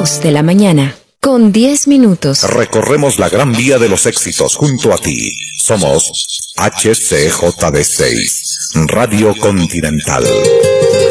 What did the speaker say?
2 de la mañana, con 10 minutos. Recorremos la gran vía de los éxitos junto a ti. Somos HCJD6, Radio Continental.